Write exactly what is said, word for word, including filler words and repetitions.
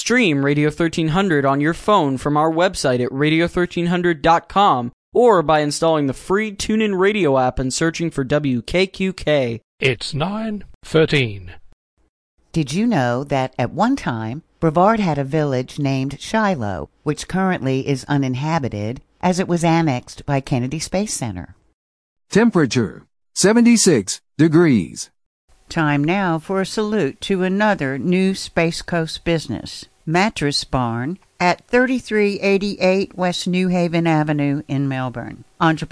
Stream Radio thirteen hundred on your phone from our website at radio thirteen hundred dot com or by installing the free TuneIn Radio app and searching for W K Q K. It's nine thirteen. Did you know that at one time, Brevard had a village named Shiloh, which currently is uninhabited, as it was annexed by Kennedy Space Center? Temperature, seventy-six degrees. Time now for a salute to another new Space Coast business, Mattress Barn, at thirty-three eighty-eight West New Haven Avenue in Melbourne. Entrepreneur